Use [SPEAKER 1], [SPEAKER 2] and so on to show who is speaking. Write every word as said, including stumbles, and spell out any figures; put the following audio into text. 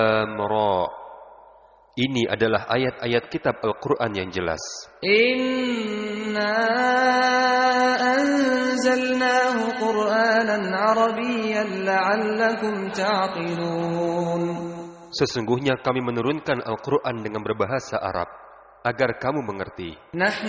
[SPEAKER 1] Ra. Ini adalah ayat-ayat kitab Al-Quran yang jelas.
[SPEAKER 2] Inna anzalnahu Qur'anan Arabiyyan la'allakum ta'qilun.
[SPEAKER 1] Sesungguhnya kami menurunkan Al-Quran dengan berbahasa Arab, agar kamu mengerti.